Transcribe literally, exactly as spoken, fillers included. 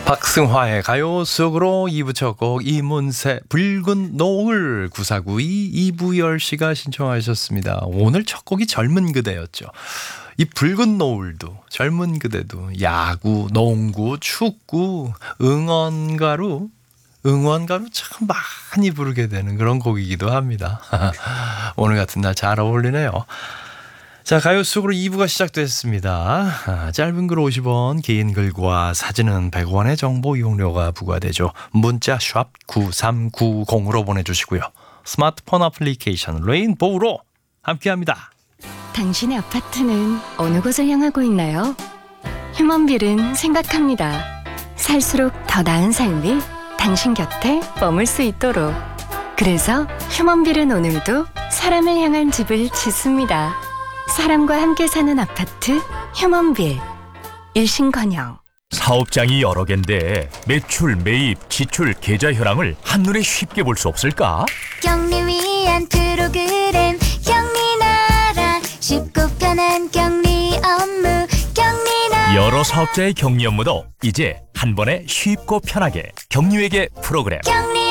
박승화의 가요 속으로 이 부 첫 곡 이문세 붉은 노을 구사구이 이부열 씨가 신청하셨습니다. 오늘 첫 곡이 젊은 그대였죠. 이 붉은 노을도 젊은 그대도 야구, 농구, 축구, 응원가로 응원가로 참 많이 부르게 되는 그런 곡이기도 합니다. 오늘 같은 날 잘 어울리네요. 자, 가요 속으로 이 부가 시작됐습니다. 아, 짧은 글 오십 원, 긴 글과 사진은 백 원의 정보 이용료가 부과되죠. 문자 샵 구삼구공으로 보내주시고요. 스마트폰 애플리케이션 레인보우로 함께합니다. 당신의 아파트는 어느 곳을 향하고 있나요? 휴먼빌은 생각합니다. 살수록 더 나은 삶이 당신 곁에 머물 수 있도록. 그래서 휴먼빌은 오늘도 사람을 향한 집을 짓습니다. 사람과 함께 사는 아파트 휴먼빌. 일신건영. 사업장이 여러 갠데 매출, 매입, 지출, 계좌 현황을 한눈에 쉽게 볼 수 없을까? 격리 위한 프로그램 격리나라 쉽고 편한 격리 업무 격리나라. 여러 사업자의 격리 업무도 이제 한 번에 쉽고 편하게 격리회계 프로그램 격리